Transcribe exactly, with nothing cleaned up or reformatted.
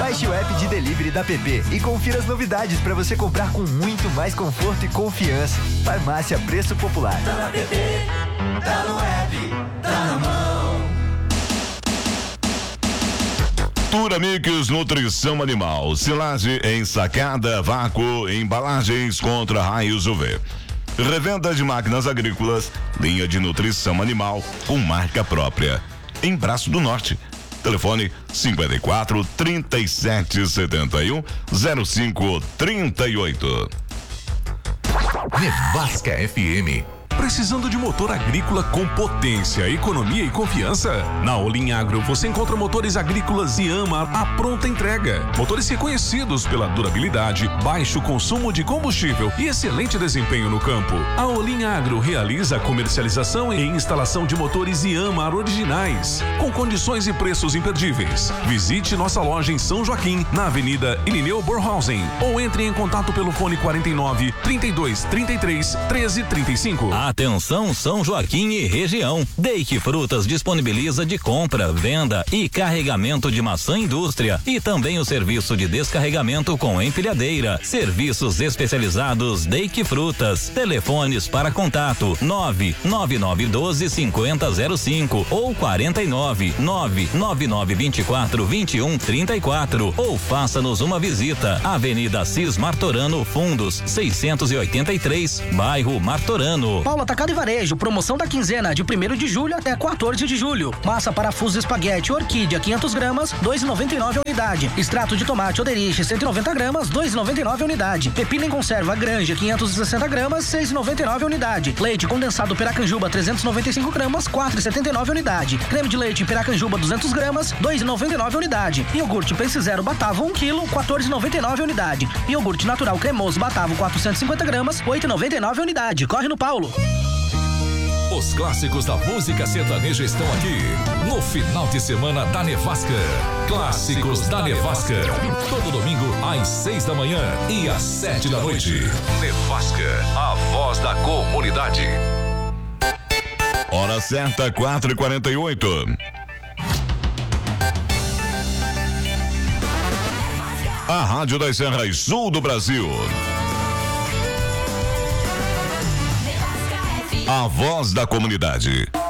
Baixe o app de delivery da P P e confira as novidades para você comprar com muito mais conforto e confiança. Farmácia Preço Popular. Tá na P P, tá no app, tá na mão. Natura Mix Nutrição Animal, silagem ensacada, vácuo, embalagens contra raios U V. Revenda de máquinas agrícolas, linha de nutrição animal com marca própria. Em Braço do Norte. Telefone cinquenta e quatro, trinta e sete, setenta e um, zero cinco, trinta e oito. Nevasca F M. Precisando de motor agrícola com potência, economia e confiança? Na Olim Agro você encontra motores agrícolas Yama à pronta entrega. Motores reconhecidos pela durabilidade, baixo consumo de combustível e excelente desempenho no campo. A Olim Agro realiza a comercialização e instalação de motores Yama originais, com condições e preços imperdíveis. Visite nossa loja em São Joaquim, na Avenida Irineu Borhausen, ou entre em contato pelo fone quarenta e nove, trinta e dois, trinta e três, treze, trinta e cinco. Atenção São Joaquim e região. Deique Frutas disponibiliza de compra, venda e carregamento de maçã indústria e também o serviço de descarregamento com empilhadeira. Serviços especializados Deique Frutas. Telefones para contato nove nove nove um dois, cinco zero zero cinco ou quarenta e nove, nove nove nove vinte e quatro, vinte e um, trinta e quatro ou faça-nos uma visita. Avenida Assis Martorano Fundos, seiscentos e oitenta e três, bairro Martorano. Paulo Atacado e Varejo, promoção da quinzena de primeiro de julho até quatorze de julho. Massa parafuso espaguete Orquídea quinhentos gramas, dois e noventa e nove a unidade. Extrato de tomate Oderich cento e noventa gramas, dois e noventa e nove a unidade. Pepino em conserva Granja quinhentos e sessenta gramas, seis e noventa e nove a unidade. Leite condensado Piracanjuba trezentos e noventa e cinco gramas, quatro e setenta e nove a unidade. Creme de leite Piracanjuba duzentos gramas, dois e noventa e nove a unidade. Iogurte Pense Zero Batavo um quilo, quatorze e noventa e nove a unidade. Iogurte natural cremoso Batavo quatrocentos e cinquenta gramas, oito e noventa e nove a unidade. Corre no Paulo. Os clássicos da música sertaneja estão aqui no final de semana da Nevasca. Clássicos da Nevasca. Todo domingo às seis da manhã e às sete da noite. Nevasca, a voz da comunidade. Hora certa, quatro e quarenta e oito. A Rádio das Serras Sul do Brasil. A voz da comunidade.